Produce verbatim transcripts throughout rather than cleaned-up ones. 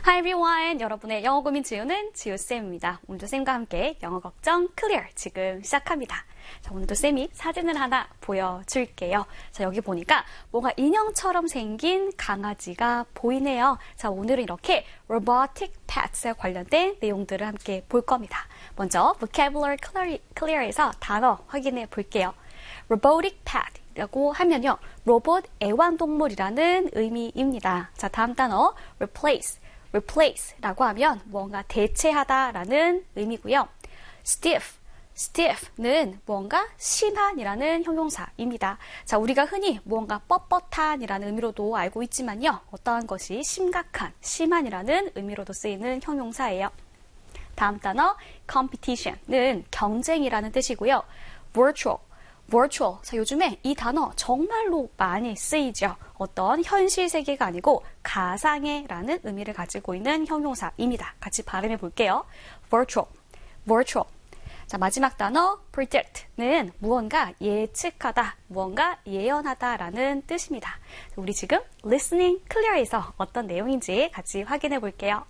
Hi everyone! 여러분의 영어 고민 지우는 지우쌤입니다. 오늘도 쌤과 함께 영어 걱정 클리어 지금 시작합니다. 자, 오늘도 쌤이 사진을 하나 보여줄게요. 자, 여기 보니까 뭔가 인형처럼 생긴 강아지가 보이네요. 자, 오늘은 이렇게 robotic pets에 관련된 내용들을 함께 볼 겁니다. 먼저 vocabulary clear에서 단어 확인해 볼게요. robotic pet 라고 하면요, 로봇 애완동물이라는 의미입니다. 자, 다음 단어 replace, replace라고 하면 뭔가 대체하다라는 의미고요. stiff, stiff는 뭔가 심한이라는 형용사입니다. 자, 우리가 흔히 뭔가 뻣뻣한이라는 의미로도 알고 있지만요, 어떠한 것이 심각한, 심한이라는 의미로도 쓰이는 형용사예요. 다음 단어 competition는 경쟁이라는 뜻이고요. virtual, virtual. 자, 요즘에 이 단어 정말로 많이 쓰이죠. 어떤 현실 세계가 아니고 가상의라는 의미를 가지고 있는 형용사입니다. 같이 발음해 볼게요. virtual, virtual. 자, 마지막 단어 predict는 무언가 예측하다, 무언가 예언하다라는 뜻입니다. 우리 지금 listening clear에서 어떤 내용인지 같이 확인해 볼게요.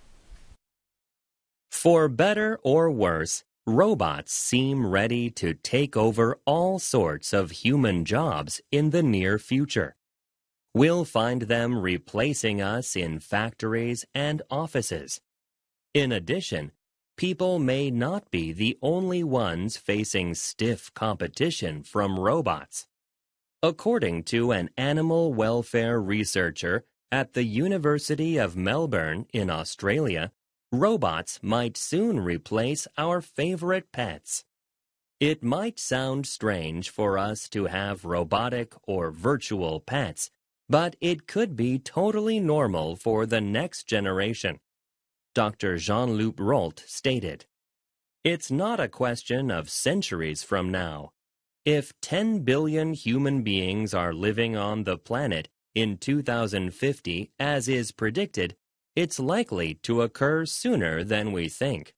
For better or worse, robots seem ready to take over all sorts of human jobs in the near future. We'll find them replacing us in factories and offices. In addition, people may not be the only ones facing stiff competition from robots. According to an animal welfare researcher at the University of Melbourne in Australia, robots might soon replace our favorite pets. It might sound strange for us to have robotic or virtual pets, but it could be totally normal for the next generation. Doctor Jean-Luc Rolt stated, "It's not a question of centuries from now. If ten billion human beings are living on the planet in two thousand fifty, as is predicted, it's likely to occur sooner than we think."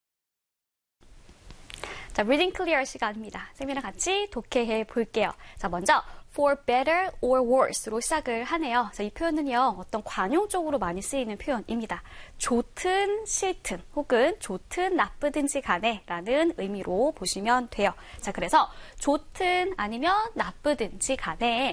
자, reading clear 시간입니다. 쌤이랑 같이 독해해 볼게요. 자, 먼저 for better or worse로 시작을 하네요. 자, 이 표현은요, 어떤 관용적으로 많이 쓰이는 표현입니다. 좋든 싫든 혹은 좋든 나쁘든지 간에 라는 의미로 보시면 돼요. 자, 그래서 좋든 아니면 나쁘든지 간에